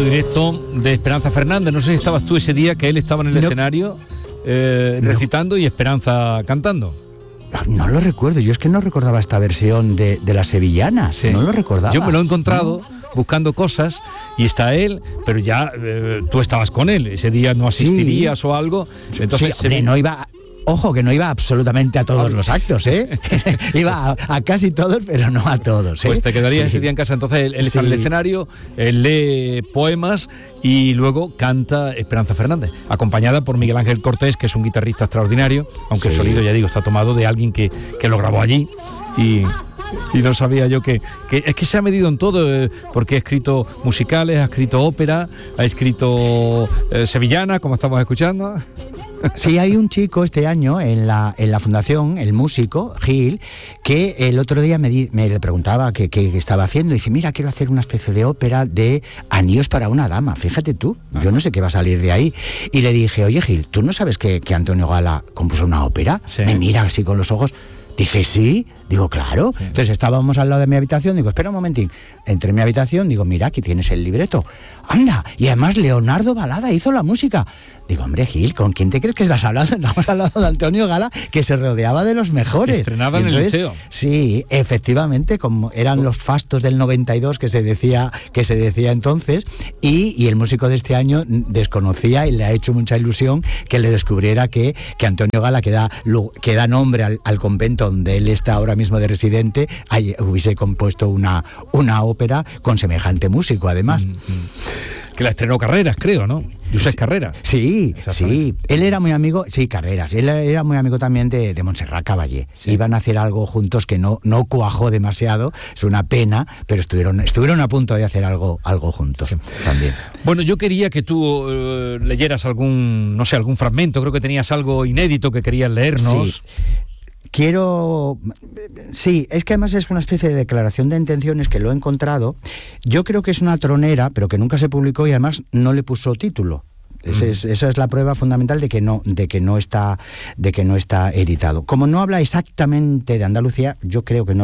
recuerdo directo de Esperanza Fernández. No sé si estabas tú ese día que él estaba en el escenario recitando y Esperanza cantando. No lo recuerdo, yo es que no recordaba esta versión de las sevillanas, sí. No lo recordaba. Yo me lo he encontrado buscando cosas y está él, pero ya tú estabas con él, ese día no asistirías o algo. Entonces sí, hombre, no iba... Ojo, que no iba absolutamente a todos los actos, ¿eh? Iba a casi todos, pero no a todos, ¿eh? Pues te quedarías ese día en casa. Entonces él está en el escenario, él lee poemas y luego canta Esperanza Fernández, acompañada por Miguel Ángel Cortés, que es un guitarrista extraordinario, aunque el sonido, ya digo, está tomado de alguien que lo grabó allí y no sabía yo que es que se ha medido en todo, porque ha escrito musicales, ha escrito ópera, ha escrito sevillana, como estamos escuchando. Sí, hay un chico este año en la fundación, el músico, Gil, que el otro día me le preguntaba qué estaba haciendo. Y dice, mira, quiero hacer una especie de ópera de Anillos para una dama. Fíjate tú, yo no sé qué va a salir de ahí. Y le dije, oye Gil, ¿tú no sabes que Antonio Gala compuso una ópera? Sí. Me mira así con los ojos. Dice, sí. Digo, claro. Sí. Entonces estábamos al lado de mi habitación, digo, espera un momentín. Entré en mi habitación, digo, mira, aquí tienes el libreto. Anda, y además Leonardo Balada hizo la música. Digo, hombre, Gil, ¿con quién te crees que estás hablando? Estamos hablando de Antonio Gala, que se rodeaba de los mejores. Estrenaba en el liceo. Sí, efectivamente, como eran los fastos del 92 que se decía entonces, y el músico de este año desconocía y le ha hecho mucha ilusión que le descubriera que Antonio Gala, que da nombre al convento donde él está ahora mismo de residente, hubiese compuesto una ópera con semejante músico, además. Que la estrenó Carreras, creo, ¿no? Josep Carreras. Sí. Él era muy amigo, Carreras. Él era muy amigo también de Montserrat Caballé. Sí. Iban a hacer algo juntos que no cuajó demasiado. Es una pena, pero estuvieron a punto de hacer algo juntos también. Bueno, yo quería que tú leyeras algún fragmento. Creo que tenías algo inédito que querías leernos. Sí, es que además es una especie de declaración de intenciones que lo he encontrado. Yo creo que es una tronera, pero que nunca se publicó y además no le puso título. Esa es la prueba fundamental de que no está editado. Como no habla exactamente de Andalucía, yo creo que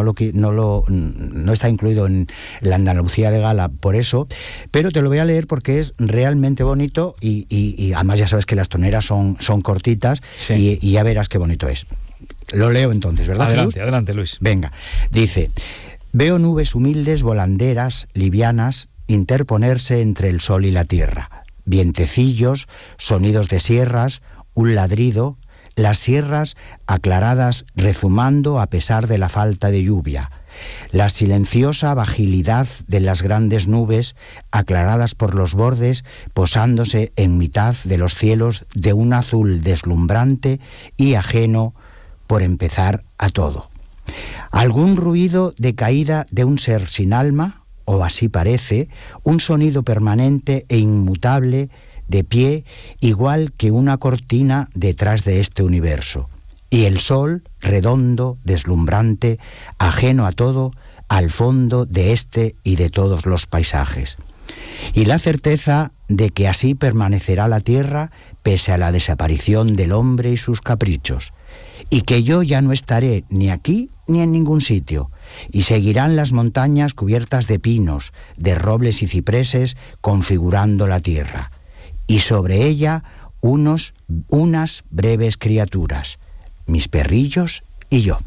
no está incluido en la Andalucía de Gala por eso, pero te lo voy a leer porque es realmente bonito y además ya sabes que las toneras son cortitas, sí. y ya verás qué bonito es. Lo leo entonces, ¿verdad, Jesús? Adelante, Luis. Venga, dice: veo nubes humildes, volanderas, livianas, interponerse entre el sol y la tierra. Vientecillos, sonidos de sierras, un ladrido, las sierras aclaradas rezumando a pesar de la falta de lluvia. La silenciosa vagilidad de las grandes nubes, aclaradas por los bordes, posándose en mitad de los cielos de un azul deslumbrante y ajeno, por empezar, a todo. Algún ruido de caída de un ser sin alma, o así parece, un sonido permanente e inmutable, de pie, igual que una cortina detrás de este universo. Y el sol, redondo, deslumbrante, ajeno a todo, al fondo de este y de todos los paisajes. Y la certeza de que así permanecerá la tierra pese a la desaparición del hombre y sus caprichos. Y que yo ya no estaré ni aquí ni en ningún sitio, y seguirán las montañas cubiertas de pinos, de robles y cipreses, configurando la tierra, y sobre ella unas breves criaturas, mis perrillos y yo.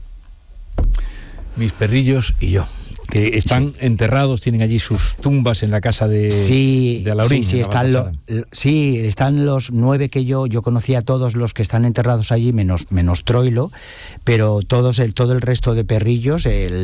Mis perrillos y yo, que están enterrados, tienen allí sus tumbas en la casa de Alaurín. Sí, están los 9 que yo conocía a todos los que están enterrados allí, menos Troilo, pero todo el resto de perrillos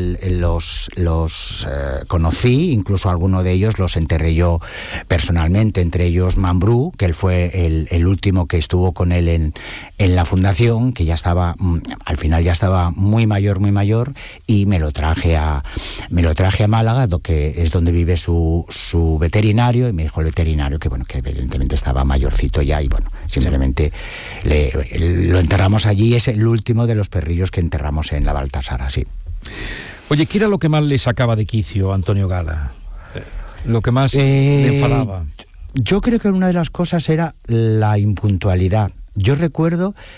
los conocí, incluso alguno de ellos los enterré yo personalmente, entre ellos Mambrú, que él fue el último que estuvo con él en la fundación, que ya estaba, al final ya estaba muy mayor, y me lo traje a Málaga, que es donde vive su veterinario, y me dijo el veterinario que evidentemente estaba mayorcito ya, y simplemente lo enterramos allí. Es el último de los perrillos que enterramos en la Baltasar, así. Oye, ¿qué era lo que más le sacaba de quicio a Antonio Gala? Lo que más le enfadaba. Yo creo que una de las cosas era la impuntualidad. Yo recuerdo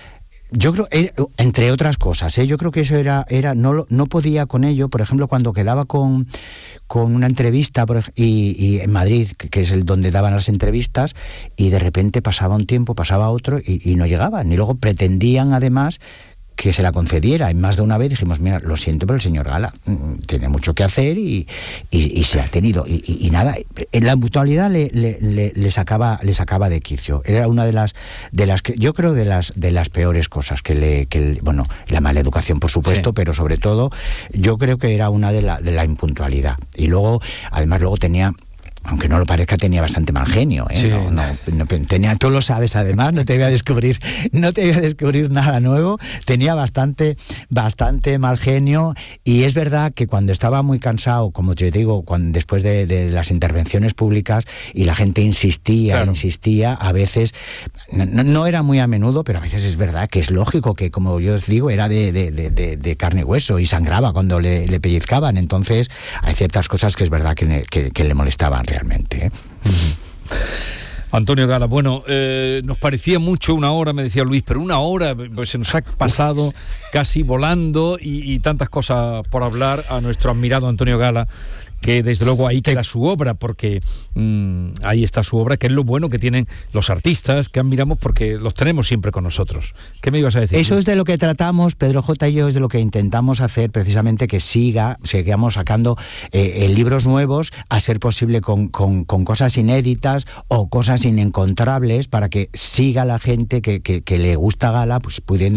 Yo creo, entre otras cosas, yo creo que eso era no podía con ello. Por ejemplo, cuando quedaba con una entrevista y en Madrid, que es donde daban las entrevistas, y de repente pasaba un tiempo, pasaba otro y no llegaban. Y luego pretendían además que se la concediera. Y más de una vez dijimos, mira, lo siento, pero el señor Gala tiene mucho que hacer y se ha tenido. Y nada, en la mutualidad le sacaba de quicio. Era una de las que yo creo de las peores cosas bueno, la mala educación, por supuesto, sí, pero sobre todo yo creo que era una de la impuntualidad. Y luego, además, tenía, aunque no lo parezca, tenía bastante mal genio, ¿eh? Sí. No tenía, tú lo sabes, además, no te voy a descubrir nada nuevo. Tenía bastante mal genio, y es verdad que cuando estaba muy cansado, como te digo, después de las intervenciones públicas y la gente insistía, a veces, no era muy a menudo, pero a veces es verdad que es lógico que, como yo os digo, era de carne y hueso y sangraba cuando le pellizcaban. Entonces hay ciertas cosas que es verdad que le molestaban realmente, ¿eh? Antonio Gala, bueno, nos parecía mucho una hora, me decía Luis, pero una hora pues, se nos ha pasado casi volando, y tantas cosas por hablar. A nuestro admirado Antonio Gala, que desde luego ahí queda su obra, porque ahí está su obra, que es lo bueno que tienen los artistas, que admiramos porque los tenemos siempre con nosotros. ¿Qué me ibas a decir? Eso es de lo que tratamos, Pedro J. y yo, es de lo que intentamos hacer, precisamente, que sigamos sacando libros nuevos, a ser posible con cosas inéditas o cosas inencontrables, para que siga la gente que le gusta Gala, pues pudiendo